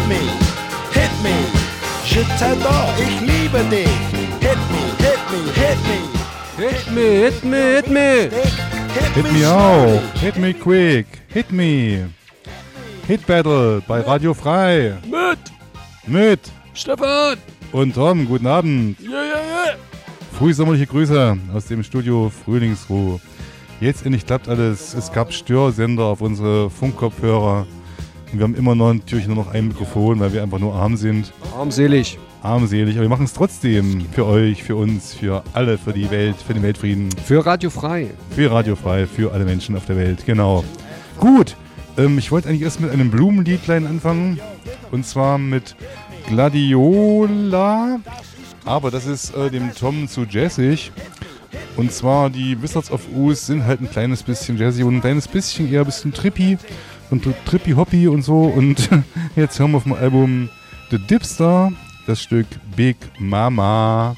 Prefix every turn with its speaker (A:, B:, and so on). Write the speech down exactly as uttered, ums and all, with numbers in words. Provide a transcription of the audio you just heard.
A: me, hit me, je t'adore, ich liebe dich. Hit me, hit me, hit me.
B: Hit me, hit me, hit me.
A: Hit,
C: Hit me auch. Hit me quick. Hit me. Hit Battle bei Radio Frei.
B: Mit
C: Mit
B: Stefan.
C: und Tom. Guten Abend.
B: Ja, ja, ja.
C: Frühsommerliche Grüße aus dem Studio Frühlingsruhe. Jetzt endlich klappt alles. Es gab Störsender auf unsere Funkkopfhörer. Und wir haben immer noch natürlich nur noch ein Mikrofon, weil wir einfach nur arm sind.
B: Armselig.
C: Armselig. Aber wir machen es trotzdem. Für euch, für uns, für alle, für die Welt, für den Weltfrieden.
B: Für Radio Frei.
C: Für Radio Frei, für alle Menschen auf der Welt. Genau. Gut. Ähm, ich wollte eigentlich erst mit einem Blumenliedlein anfangen. Und zwar mit Gladiola. Aber das ist äh, dem Tom zu jazzig. Und zwar die Wizards of Oz sind halt ein kleines bisschen jazzy und ein kleines bisschen eher ein bisschen trippy und trippy hoppy und so. Und jetzt hören wir auf dem Album The Dipster das Stück Big Mama.